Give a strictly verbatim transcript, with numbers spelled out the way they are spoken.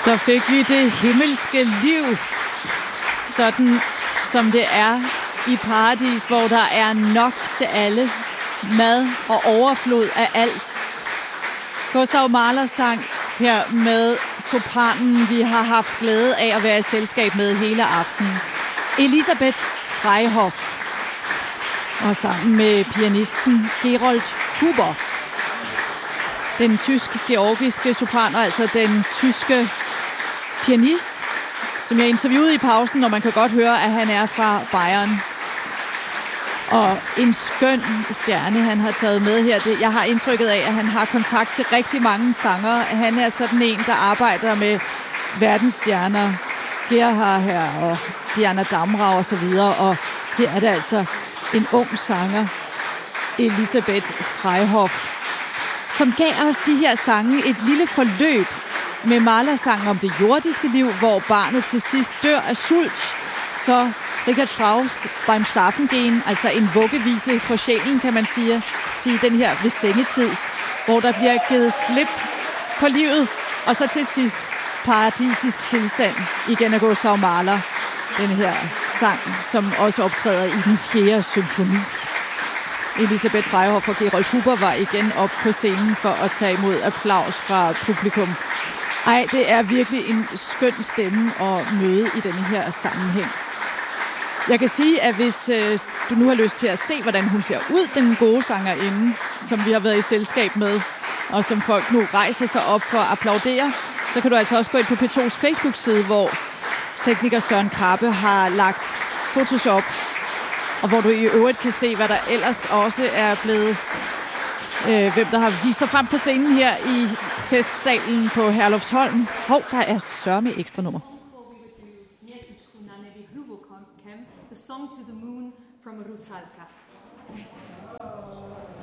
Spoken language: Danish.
Så fik vi det himmelske liv, sådan som det er i paradis, hvor der er nok til alle, mad og overflod af alt. Gustav Mahler sang her med sopranen, vi har haft glæde af at være i selskab med hele aftenen, Elisabeth Freyhoff, og sammen med pianisten Gerold Huber. Den tysk-georgiske sopran, og altså den tyske pianist, som jeg interviewede i pausen, og man kan godt høre, at han er fra Bayern. Og en skøn stjerne, han har taget med her. Det, jeg har indtrykket af, at han har kontakt til rigtig mange sangere. Han er sådan en, der arbejder med verdensstjerner. Gerhard her og Diana Damrau og så videre. Og her er det altså en ung sanger, Elisabeth Freyhoff, som gav os de her sange et lille forløb med Mahler-sangen om det jordiske liv, hvor barnet til sidst dør af sult. Så Richard Strauss Beim Schlafengehen, altså en vuggevise for sjælen, kan man sige, sige den her ved sengetid, hvor der bliver givet slip på livet, og så til sidst paradisisk tilstand igen af Gustav Mahler, den her sang, som også optræder i den fjerde symfoni. Elisabeth Freyhoff og Gerold Huber var igen op på scenen for at tage imod applaus fra publikum. Ej, det er virkelig en skøn stemme at møde i denne her sammenhæng. Jeg kan sige, at hvis øh, du nu har lyst til at se, hvordan hun ser ud, den gode sangerinde, som vi har været i selskab med, og som folk nu rejser sig op for at applaudere, så kan du altså også gå ind på P to's Facebook-side, hvor tekniker Søren Krabbe har lagt fotos op, og hvor du i øvrigt kan se, hvad der ellers også er blevet, øh, hvem der har vist sig frem på scenen her i festsalen på Herlufsholm. Hov, der er sørme ekstra nummer. The Song to the Moon from Rusalka.